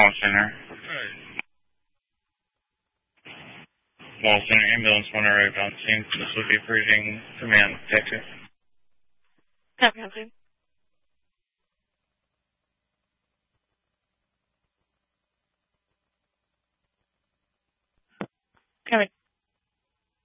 Wall Center. Alright. Wall Center ambulance on arrival on scene. This will be Pershing Command Detective. Copy, officer.